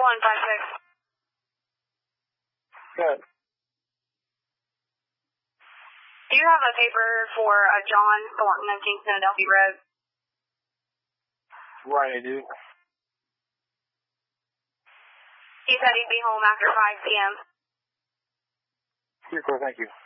3156. Good. Do you have a paper for John Thornton of Kingston Adelphi Road? Right, I do. He said he'd be home after 5 p.m. Cool, thank you.